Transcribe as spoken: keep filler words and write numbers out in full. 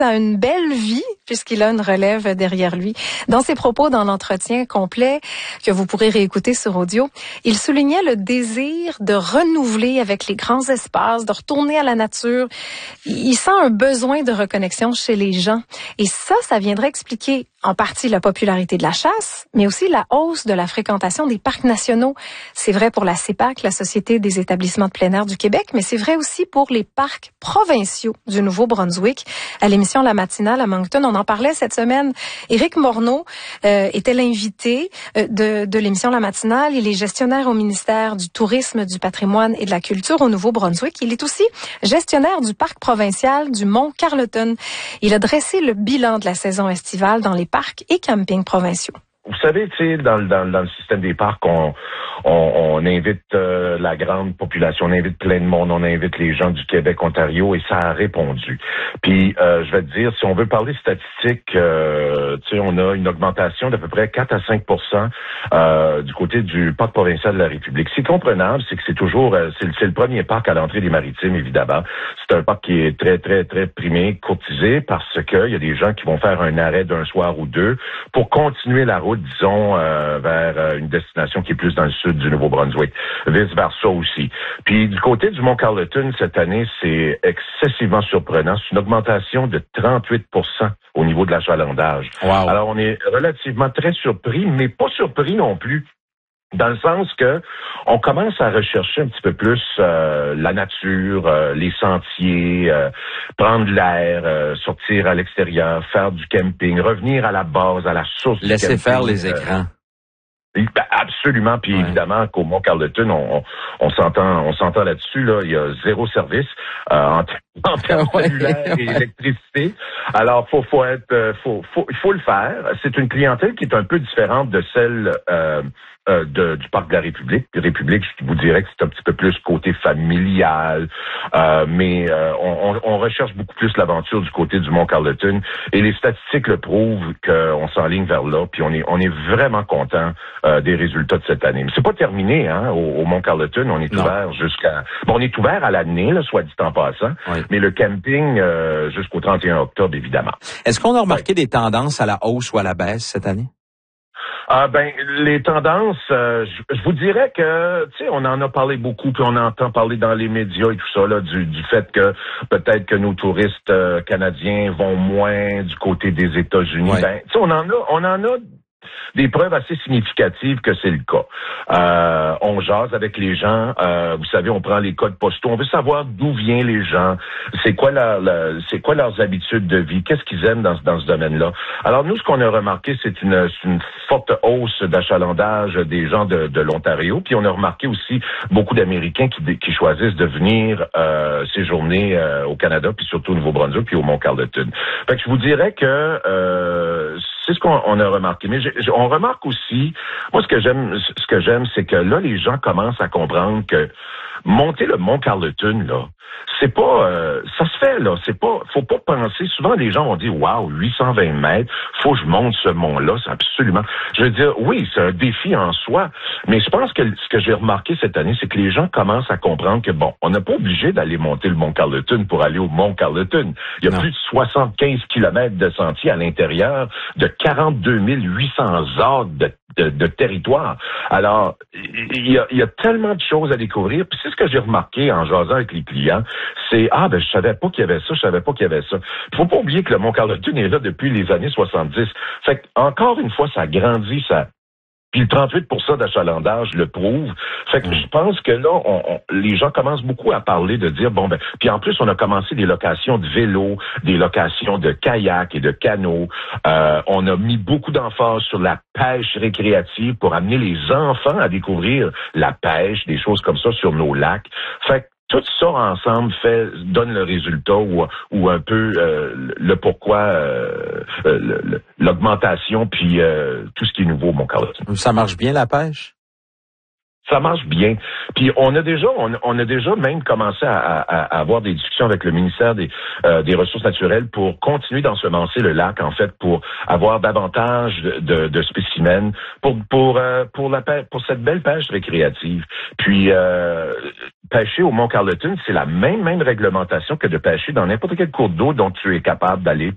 a une belle vie puisqu'il a une relève derrière lui. Dans ses propos dans l'entretien complet que vous pourrez réécouter sur audio, il soulignait le désir de renouveler avec les grands espaces, de retourner à la nature. Il sent un besoin de reconnexion chez les gens. Et ça, ça viendrait expliquer en partie la popularité de la chasse, mais aussi la hausse de la fréquentation des parcs nationaux. C'est vrai pour la C E P A C, la Société des établissements de plein air du Québec, mais c'est vrai aussi pour les parcs provinciaux du Nouveau-Brunswick. À l'émission La Matinale à Moncton, on en parlait cette semaine. Éric Morneau euh, était l'invité euh, de, de l'émission La Matinale. Il est gestionnaire au ministère du Tourisme, du Patrimoine et de la Culture au Nouveau-Brunswick. Il est aussi gestionnaire du parc provincial du Mont-Carleton. Il a dressé le bilan de la saison estivale dans les parcs et campings provinciaux. Vous savez, tu sais, dans, dans, dans le système des parcs, on, on, on invite euh, la grande population, on invite plein de monde, on invite les gens du Québec, Ontario, et ça a répondu. Puis, euh, je vais te dire, si on veut parler statistiques, euh, tu sais, on a une augmentation d'à peu près quatre à cinq pour cent euh, du côté du parc provincial de la République. C'est comprenable, c'est que c'est toujours, euh, c'est, c'est le premier parc à l'entrée des Maritimes, évidemment. C'est un parc qui est très, très, très primé, courtisé, parce que il y a des gens qui vont faire un arrêt d'un soir ou deux pour continuer la route, disons, euh, vers euh, une destination qui est plus dans le sud du Nouveau-Brunswick, vice-versa aussi. Puis du côté du Mont-Carleton, cette année, c'est excessivement surprenant. C'est une augmentation de trente-huit pour cent au niveau de l'achalandage. Wow. Alors, on est relativement très surpris, mais pas surpris non plus. Dans le sens que on commence à rechercher un petit peu plus euh, la nature, euh, les sentiers, euh, prendre l'air, euh, sortir à l'extérieur, faire du camping, revenir à la base, à la source. Laisser faire les écrans. Euh, Absolument, puis ouais. Évidemment qu'au Mont-Carleton, on, on, on s'entend, on s'entend là-dessus. Là, il y a zéro service euh, en, en termes ouais. cellulaires et électricité. Alors, faut, faut être, faut, faut, il faut le faire. C'est une clientèle qui est un peu différente de celle euh, euh, de, du parc de la République. République, je vous dirais que c'est un petit peu plus côté familial, euh, mais euh, on, on recherche beaucoup plus l'aventure du côté du Mont-Carleton et les statistiques le prouvent qu'on s'enligne vers là. Puis on est, on est vraiment content. Euh, des résultats de cette année. Mais c'est pas terminé, hein, au, au Mont-Carleton. On est non. ouvert jusqu'à... Bon, on est ouvert à l'année, là, soit dit en passant, oui. Mais le camping euh, jusqu'au trente et un octobre, évidemment. Est-ce qu'on a remarqué oui. des tendances à la hausse ou à la baisse cette année? Ah ben, les tendances, euh, je, je vous dirais que, tu sais, on en a parlé beaucoup, puis on entend parler dans les médias et tout ça, là, du, du fait que peut-être que nos touristes euh, canadiens vont moins du côté des États-Unis. Oui. Ben, tu sais, on en a, on en a des preuves assez significatives que c'est le cas. Euh, on jase avec les gens. Euh, vous savez, on prend les codes postaux. On veut savoir d'où viennent les gens. C'est quoi leur, leur, c'est quoi leurs habitudes de vie. Qu'est-ce qu'ils aiment dans, dans ce domaine-là. Alors nous, ce qu'on a remarqué, c'est une, c'est une forte hausse d'achalandage des gens de, de l'Ontario. Puis on a remarqué aussi beaucoup d'Américains qui, qui choisissent de venir euh, séjourner euh, au Canada, puis surtout au Nouveau-Brunswick, puis au Mont-Carleton. Fait que je vous dirais que euh, c'est ce qu'on on a remarqué. Mais j'ai, on remarque aussi, moi ce que j'aime, ce que j'aime, c'est que là les gens commencent à comprendre que monter le Mont-Carleton là, c'est pas, euh, ça se fait là, c'est pas, faut pas penser. Souvent les gens vont dire, waouh, huit cent vingt mètres, faut que je monte ce mont-là, c'est absolument. Je veux dire, oui, c'est un défi en soi, mais je pense que ce que j'ai remarqué cette année, c'est que les gens commencent à comprendre que bon, on n'a pas obligé d'aller monter le Mont-Carleton pour aller au Mont-Carleton. Il y a non. plus de soixante-quinze kilomètres de sentiers à l'intérieur de quarante-deux mille huit cents acres de De, de territoire. Alors, il y a, il y a tellement de choses à découvrir. Puis c'est ce que j'ai remarqué en jasant avec les clients, c'est ah ben je savais pas qu'il y avait ça, je savais pas qu'il y avait ça. Il faut pas oublier que le Mont-Carleton est là depuis les années soixante-dix. Fait que, encore une fois, ça grandit, ça. Puis le trente-huit pour cent d'achalandage le prouve. Fait que mmh. je pense que là, on, on, les gens commencent beaucoup à parler de dire, bon ben, puis en plus, on a commencé des locations de vélos, des locations de kayaks et de canots. Euh, on a mis beaucoup d'emphase sur la pêche récréative pour amener les enfants à découvrir la pêche, des choses comme ça sur nos lacs. Fait que tout ça ensemble fait donne le résultat ou, ou un peu euh, le pourquoi euh, euh, l'augmentation puis euh, tout ce qui est nouveau au Mont-Carleton. Ça marche bien la pêche? Ça marche bien. Puis on a déjà, on, on a déjà même commencé à, à, à avoir des discussions avec le ministère des, euh, des Ressources naturelles pour continuer d'ensemencer le lac, en fait, pour avoir davantage de, de, de spécimens pour pour euh, pour la pêche, pour cette belle pêche récréative. Puis euh, pêcher au Mont-Carleton, c'est la même même réglementation que de pêcher dans n'importe quel cours d'eau dont tu es capable d'aller